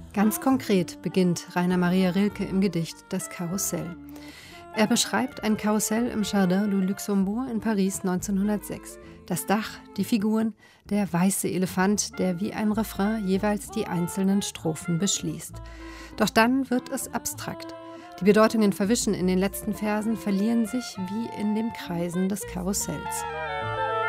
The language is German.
Ganz konkret beginnt Rainer Maria Rilke im Gedicht Das Karussell. Er beschreibt ein Karussell im Jardin du Luxembourg in Paris 1906. Das Dach, die Figuren, der weiße Elefant, der wie ein Refrain jeweils die einzelnen Strophen beschließt. Doch dann wird es abstrakt. Die Bedeutungen verwischen in den letzten Versen, verlieren sich wie in den Kreisen des Karussells.